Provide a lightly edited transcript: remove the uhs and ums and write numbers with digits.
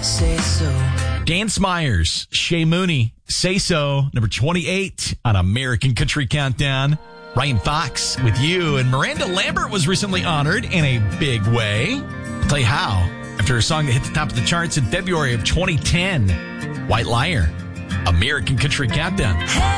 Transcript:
Say so. Dance Myers, Shay Mooney, Say So, number 28 on American Country Countdown. Ryan Fox with you, and Miranda Lambert was recently honored in a big way. I'll tell you how. After a song that hit the top of the charts in February of 2010, White Liar, American Country Countdown.